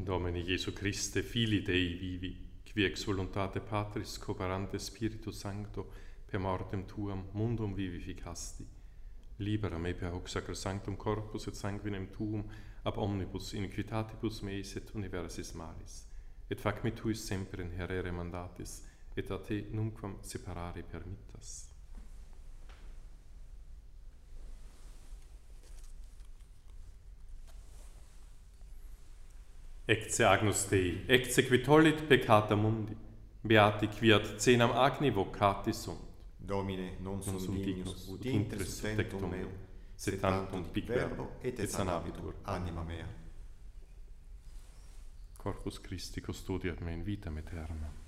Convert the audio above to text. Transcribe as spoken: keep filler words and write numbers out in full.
Domini Jesu Christe, Filii Dei vivi, qui ex voluntate Patris cooperante Spiritus Sancto per mortem tuam mundum vivificasti, libera me per hoc sacrosanctum corpus et sanguinem tuum ab omnibus iniquitatibus meis et universis malis, et fac me tuis semper in herere mandatis, et a te nunquam separare permittas. Ecce Agnus Dei, ecce qui tollit peccata mundi, beati quiat cenam agni vocati sunt. Domine, non sum sum dignus, ut intres intres tectum meu, sed tantum dic verbo, et sanabitur anima mea. Corpus Christi custodiat me in vitam aeterna.